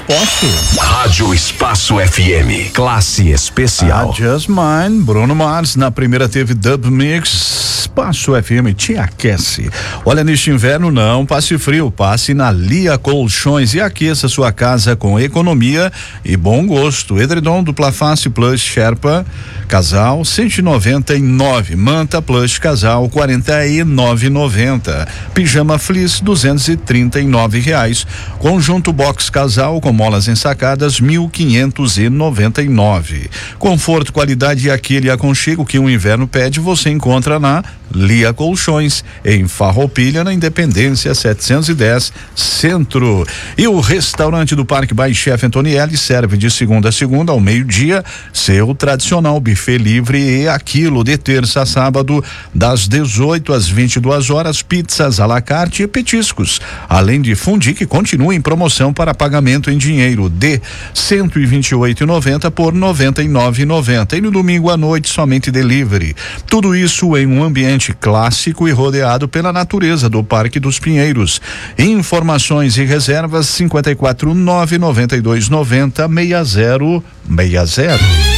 Posso. Rádio Espaço FM, classe especial. Just Mine, Bruno Mars. Na primeira teve Dub Mix. Espaço FM te aquece. Olha, neste inverno não passe frio, passe na Lia Colchões e aqueça sua casa com economia e bom gosto. Edredom dupla face Plush Sherpa Casal 199, Manta Plush Casal 49,90, Pijama Fleece R$ 239, Conjunto Box Casal com molas ensacadas 1.599. Conforto, qualidade e aquele aconchego que o inverno pede você encontra na Lia Colchões, em Farroupilha, na Independência 710 Centro. E o restaurante do Parque by Chef Antonielli serve de segunda a segunda ao meio-dia seu tradicional buffet livre e aquilo de terça a sábado das 18 às 22 horas, pizzas à la carte e petiscos, além de fundi que continua em promoção para pagamento em dinheiro de R$ 128,90 por R$ 99,90 e no domingo à noite somente delivery. Tudo isso em um ambiente clássico e rodeado pela natureza do Parque dos Pinheiros. Informações e reservas 54 99290 6060.